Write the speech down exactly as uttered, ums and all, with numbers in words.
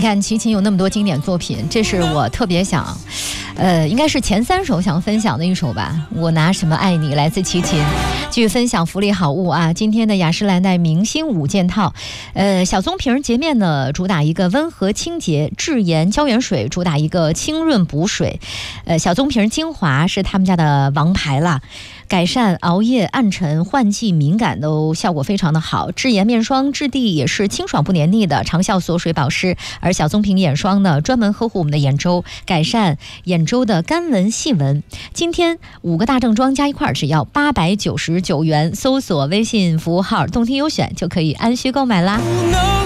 看齐秦有那么多经典作品，这是我特别想呃，应该是前三首想分享的一首吧。我拿什么爱你，来自齐秦。继续分享福利好物啊，今天的雅诗兰黛明星五件套，呃，小棕瓶洁面呢，主打一个温和清洁，智妍胶原水主打一个清润补水，呃，小棕瓶精华是他们家的王牌啦。改善熬夜、暗沉、换季敏感都效果非常的好。智妍面霜质地也是清爽不黏腻的，长效锁水保湿。而小棕瓶眼霜呢，专门呵护我们的眼周，改善眼周的干纹细纹。今天五个大正装加一块只要八百九十九元，搜索微信服务号动听优选就可以按需购买啦。